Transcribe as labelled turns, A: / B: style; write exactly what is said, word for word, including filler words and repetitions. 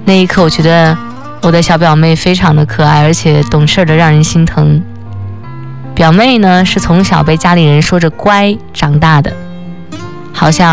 A: 那一刻我觉得我的小表妹非常的可爱，而且懂事的让人心疼。表妹呢是从小被家里人说着乖长大的，好像